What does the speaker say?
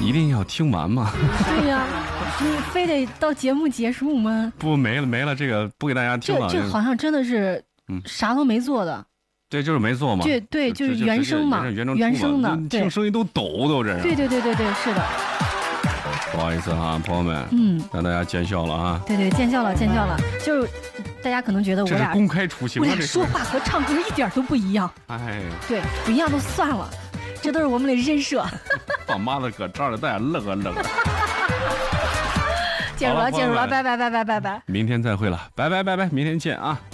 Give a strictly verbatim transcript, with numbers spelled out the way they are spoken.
一定要听完吗？ 对呀、啊，你非得到节目结束吗？ 不，没了没了，这个不给大家听了。 这这好像真的是，啥都没做的。嗯、 对，就是没做嘛。 对对， 就就是原声嘛， 原声原声的， 听声音都抖都这样。 对对对对对，是的。 不好意思哈，朋友们， 嗯， 让大家见笑了啊。 对对，见笑了，见笑了。就是大家可能觉得我俩这是公开出行， 我俩说话和唱歌一点都不一样。 哎， 对，不一样都算了，这都是我们的人设。 爸妈的搁这儿了，大家乐啊乐啊。 结束了，结束了，拜拜拜拜拜拜。 明天再会了，拜拜拜拜，明天见啊。